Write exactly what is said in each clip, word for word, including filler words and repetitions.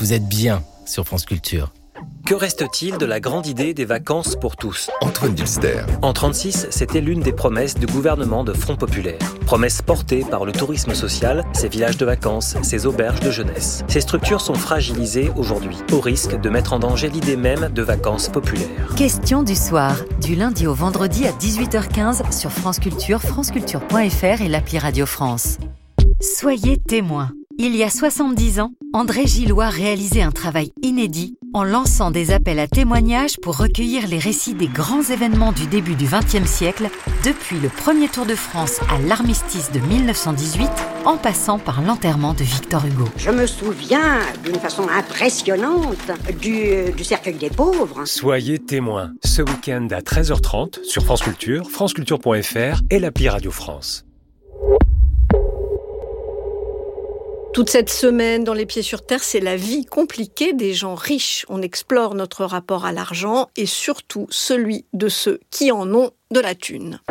Vous êtes bien sur France Culture. Que reste-t-il de la grande idée des vacances pour tous ? Antoine Dulster. En trente-six, c'était l'une des promesses du gouvernement de Front Populaire. Promesse portée par le tourisme social, ces villages de vacances, ces auberges de jeunesse. Ces structures sont fragilisées aujourd'hui, au risque de mettre en danger l'idée même de vacances populaires. Question du soir, du lundi au vendredi à dix-huit heures quinze sur France Culture, franceculture point f r et l'appli Radio France. Soyez témoins. Il y a soixante-dix ans, André Gillois réalisait un travail inédit en lançant des appels à témoignages pour recueillir les récits des grands événements du début du vingtième siècle, depuis le premier Tour de France à l'armistice de mille neuf cent dix-huit, en passant par l'enterrement de Victor Hugo. Je me souviens d'une façon impressionnante du, du cercueil des pauvres. Soyez témoins, ce week-end à treize heures trente sur France Culture, franceculture point f r et l'appli Radio France. Toute cette semaine dans Les Pieds sur Terre, c'est la vie compliquée des gens riches. On explore notre rapport à l'argent et surtout celui de ceux qui en ont de la thune.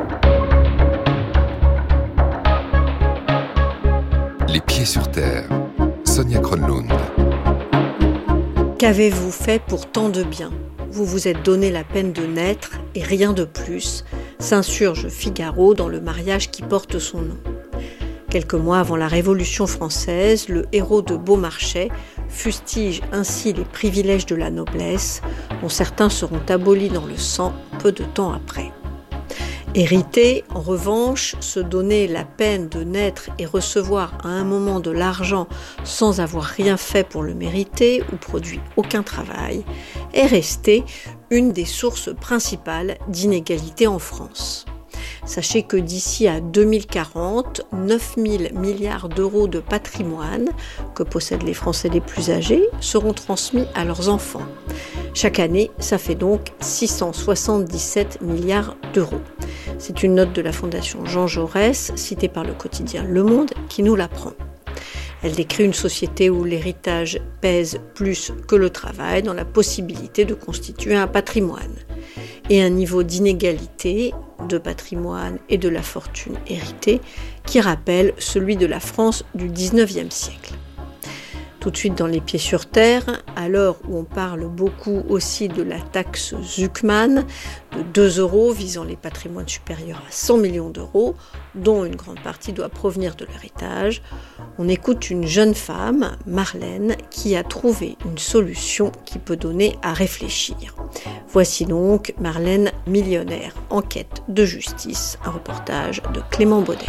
Les Pieds sur Terre, Sonia Kronlund. Qu'avez-vous fait pour tant de bien ? Vous vous êtes donné la peine de naître et rien de plus, s'insurge Figaro dans le mariage qui porte son nom. Quelques mois avant la Révolution française, le héros de Beaumarchais fustige ainsi les privilèges de la noblesse, dont certains seront abolis dans le sang peu de temps après. Hériter, en revanche, se donner la peine de naître et recevoir à un moment de l'argent sans avoir rien fait pour le mériter ou produit aucun travail, est resté une des sources principales d'inégalité en France. Sachez que d'ici à deux mille quarante, neuf mille milliards d'euros de patrimoine que possèdent les Français les plus âgés seront transmis à leurs enfants. Chaque année, ça fait donc six cent soixante-dix-sept milliards d'euros. C'est une note de la Fondation Jean Jaurès, citée par le quotidien Le Monde, qui nous l'apprend. Elle décrit une société où l'héritage pèse plus que le travail dans la possibilité de constituer un patrimoine et un niveau d'inégalité de patrimoine et de la fortune héritée qui rappelle celui de la France du dix-neuvième siècle. Tout de suite dans Les Pieds sur Terre, à l'heure où on parle beaucoup aussi de la taxe Zuckman de deux euros visant les patrimoines supérieurs à cent millions d'euros, dont une grande partie doit provenir de l'héritage, on écoute une jeune femme, Marlène, qui a trouvé une solution qui peut donner à réfléchir. Voici donc Marlène millionnaire en quête de justice, un reportage de Clément Baudet.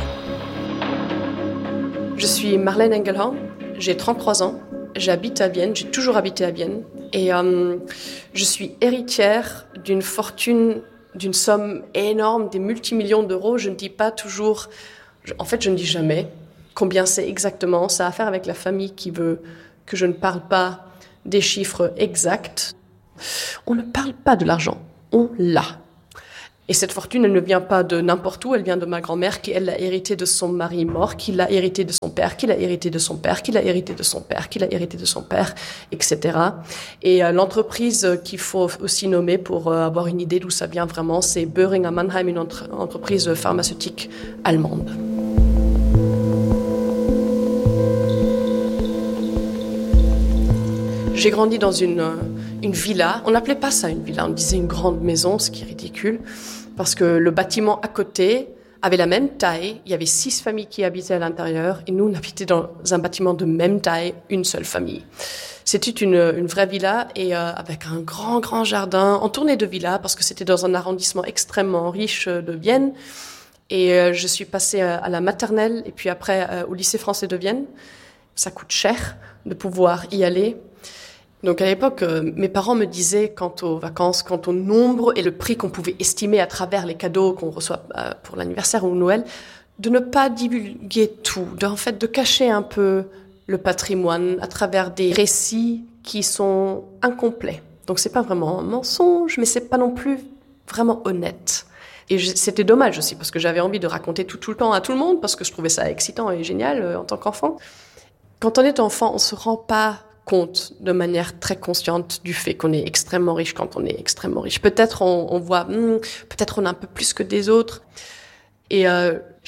Je suis Marlène Engelhorn. J'ai trente-trois ans, j'habite à Vienne, j'ai toujours habité à Vienne et euh, je suis héritière d'une fortune, d'une somme énorme, des multimillions d'euros. Je ne dis pas toujours, je, en fait je ne dis jamais combien c'est exactement. Ça a à faire avec la famille qui veut que je ne parle pas des chiffres exacts. On ne parle pas de l'argent, on l'a. Et cette fortune, elle ne vient pas de n'importe où, elle vient de ma grand-mère qui, elle, l'a hérité de son mari mort, qui l'a hérité de son père, qui l'a hérité de son père, qui l'a hérité de son père, qui l'a hérité de son père, et cetera. Et euh, l'entreprise qu'il faut aussi nommer pour euh, avoir une idée d'où ça vient vraiment, c'est Boehringer Mannheim, une entre- entreprise pharmaceutique allemande. J'ai grandi dans une, une villa. On n'appelait pas ça une villa, on disait une grande maison, ce qui est ridicule. Parce que le bâtiment à côté avait la même taille, il y avait six familles qui habitaient à l'intérieur, et nous, on habitait dans un bâtiment de même taille, une seule famille. C'était une, une vraie villa, et euh, avec un grand, grand jardin, entouré de villas, parce que c'était dans un arrondissement extrêmement riche de Vienne. Et euh, je suis passée à la maternelle, et puis après euh, au lycée français de Vienne. Ça coûte cher de pouvoir y aller. Donc à l'époque, euh, mes parents me disaient, quant aux vacances, quant au nombre et le prix qu'on pouvait estimer à travers les cadeaux qu'on reçoit euh, pour l'anniversaire ou Noël, de ne pas divulguer tout, de, en fait de cacher un peu le patrimoine à travers des récits qui sont incomplets. Donc c'est pas vraiment un mensonge, mais c'est pas non plus vraiment honnête. Et je, c'était dommage aussi, parce que j'avais envie de raconter tout, tout le temps à tout le monde, parce que je trouvais ça excitant et génial euh, en tant qu'enfant. Quand on est enfant, on se rend pas compte de manière très consciente du fait qu'on est extrêmement riche quand on est extrêmement riche. Peut-être on, on voit, hmm, peut-être on a un peu plus que des autres. Et euh,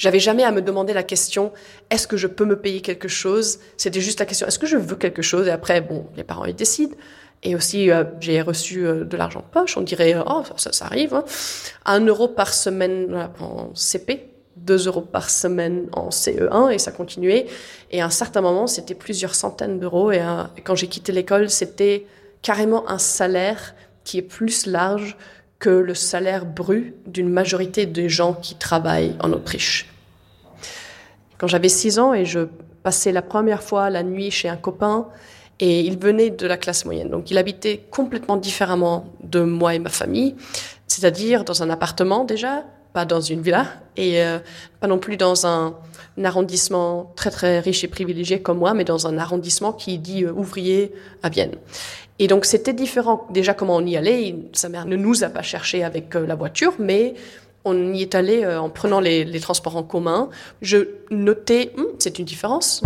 J'avais jamais à me demander la question « est-ce que je peux me payer quelque chose ?» C'était juste la question « est-ce que je veux quelque chose ?» Et après, bon, les parents, ils décident. Et aussi, euh, j'ai reçu euh, de l'argent de poche. On dirait « oh, ça, ça arrive. Hein. » Un euro par semaine voilà, en C P, deux euros par semaine en C E un, et ça continuait. Et à un certain moment, c'était plusieurs centaines d'euros. Et, euh, et quand j'ai quitté l'école, c'était carrément un salaire qui est plus large que le salaire brut d'une majorité des gens qui travaillent en Autriche. Quand j'avais six ans et je passais la première fois la nuit chez un copain, et il venait de la classe moyenne, donc il habitait complètement différemment de moi et ma famille, c'est-à-dire dans un appartement déjà, pas dans une villa, et euh, pas non plus dans un, un arrondissement très très riche et privilégié comme moi, mais dans un arrondissement qui dit euh, ouvrier à Vienne. Et donc c'était différent. Déjà comment on y allait, sa mère ne nous a pas cherché avec euh, la voiture, mais on y est allé euh, en prenant les, les transports en commun. Je notais, hm, c'est une différence.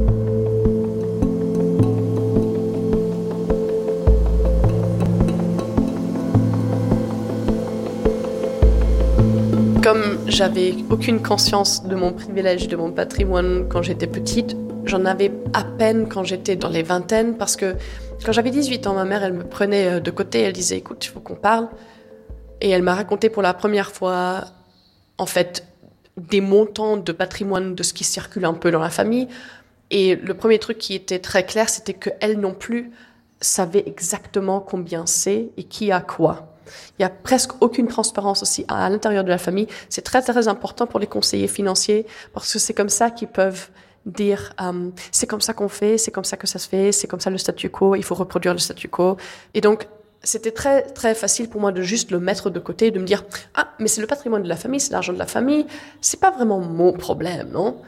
Comme j'avais aucune conscience de mon privilège, de mon patrimoine quand j'étais petite, j'en avais à peine quand j'étais dans les vingtaines, parce que quand j'avais dix-huit ans, ma mère, elle me prenait de côté, elle disait « écoute, il faut qu'on parle ». Et elle m'a raconté pour la première fois, en fait, des montants de patrimoine, de ce qui circule un peu dans la famille. Et le premier truc qui était très clair, c'était qu'elle non plus savait exactement combien c'est et qui a quoi. Il y a presque aucune transparence aussi à l'intérieur de la famille. C'est très, très important pour les conseillers financiers parce que c'est comme ça qu'ils peuvent dire um, c'est comme ça qu'on fait, c'est comme ça que ça se fait, c'est comme ça le statu quo, il faut reproduire le statu quo. Et donc, c'était très, très facile pour moi de juste le mettre de côté et de me dire ah, mais c'est le patrimoine de la famille, c'est l'argent de la famille, c'est pas vraiment mon problème, non?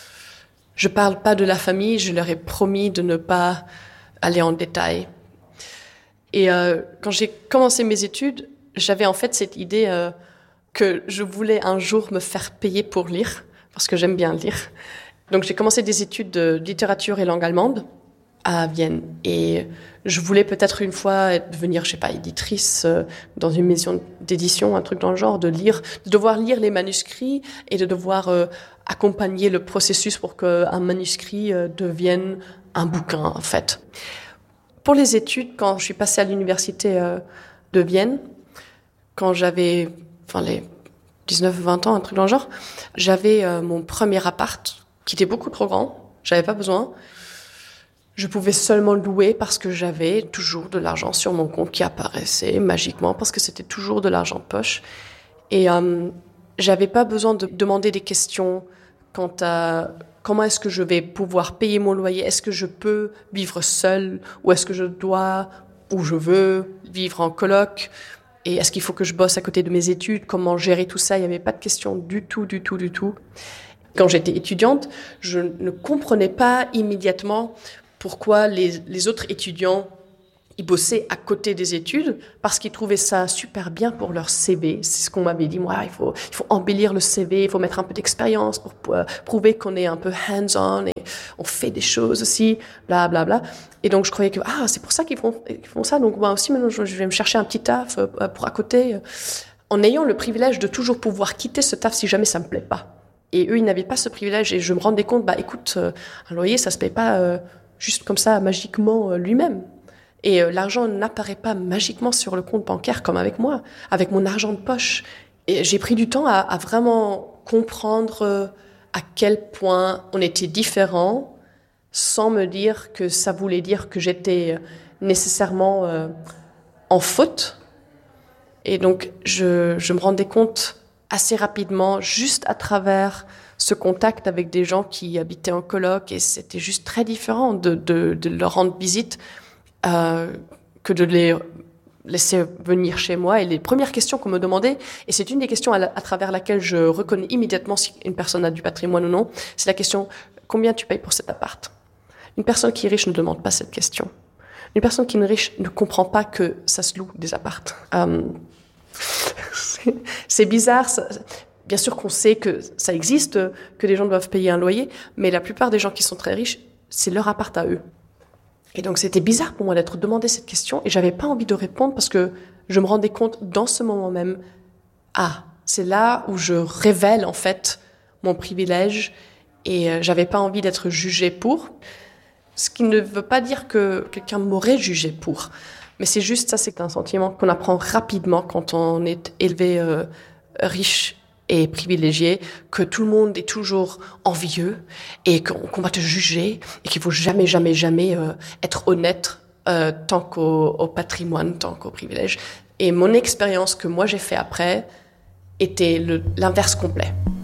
Je parle pas de la famille, je leur ai promis de ne pas aller en détail. Et euh, quand j'ai commencé mes études, j'avais en fait cette idée euh, que je voulais un jour me faire payer pour lire, parce que j'aime bien lire. Donc j'ai commencé des études de littérature et langue allemande à Vienne. Et je voulais peut-être une fois devenir, je sais pas, éditrice euh, dans une maison d'édition, un truc dans le genre, de lire, de devoir lire les manuscrits et de devoir euh, accompagner le processus pour qu'un manuscrit euh, devienne un bouquin, en fait. Pour les études, quand je suis passée à l'université euh, de Vienne, quand j'avais, enfin les dix-neuf vingt ans, un truc dans le genre, j'avais euh, mon premier appart qui était beaucoup trop grand, j'avais pas besoin. Je pouvais seulement louer parce que j'avais toujours de l'argent sur mon compte qui apparaissait magiquement parce que c'était toujours de l'argent de poche. Et euh, j'avais pas besoin de demander des questions quant à comment est-ce que je vais pouvoir payer mon loyer, est-ce que je peux vivre seule ou est-ce que je dois ou je veux vivre en coloc et est-ce qu'il faut que je bosse à côté de mes études, comment gérer tout ça, il n'y avait pas de questions du tout, du tout, du tout. Quand j'étais étudiante, je ne comprenais pas immédiatement pourquoi les, les autres étudiants ils bossaient à côté des études parce qu'ils trouvaient ça super bien pour leur C V. C'est ce qu'on m'avait dit. Moi, il faut, il faut embellir le C V, il faut mettre un peu d'expérience pour, pour euh, prouver qu'on est un peu hands-on et on fait des choses aussi, bla, bla, bla. Et donc, je croyais que, ah, c'est pour ça qu'ils font, qu'ils font ça. Donc, moi aussi, maintenant, je vais me chercher un petit taf euh, pour à côté, euh, en ayant le privilège de toujours pouvoir quitter ce taf si jamais ça me plaît pas. Et eux, ils n'avaient pas ce privilège et je me rendais compte, bah, écoute, euh, un loyer, ça se paye pas euh, juste comme ça, magiquement, euh, lui-même. Et euh, l'argent n'apparaît pas magiquement sur le compte bancaire comme avec moi, avec mon argent de poche. Et j'ai pris du temps à, à vraiment comprendre euh, à quel point on était différents, sans me dire que ça voulait dire que j'étais nécessairement euh, en faute. Et donc, je, je me rendais compte assez rapidement, juste à travers ce contact avec des gens qui habitaient en coloc, et c'était juste très différent de, de, de leur rendre visite. Euh, que de les laisser venir chez moi. Et les premières questions qu'on me demandait, et c'est une des questions à, la, à travers laquelle je reconnais immédiatement si une personne a du patrimoine ou non, c'est la question « Combien tu payes pour cet appart ?» Une personne qui est riche ne demande pas cette question. Une personne qui est riche ne comprend pas que ça se loue des apparts. Euh, c'est, c'est bizarre. Ça, bien sûr qu'on sait que ça existe, que les gens doivent payer un loyer, mais la plupart des gens qui sont très riches, c'est leur appart à eux. Et donc, c'était bizarre pour moi d'être demandé cette question et j'avais pas envie de répondre parce que je me rendais compte dans ce moment même, ah, c'est là où je révèle, en fait, mon privilège et euh, j'avais pas envie d'être jugée pour. Ce qui ne veut pas dire que quelqu'un m'aurait jugée pour. Mais c'est juste ça, c'est un sentiment qu'on apprend rapidement quand on est élevé euh, riche et privilégié, que tout le monde est toujours envieux et qu'on, qu'on va te juger et qu'il faut jamais, jamais, jamais euh, être honnête euh, tant qu'au au patrimoine, tant qu'au privilège. Et mon expérience que moi j'ai fait après était le, l'inverse complet.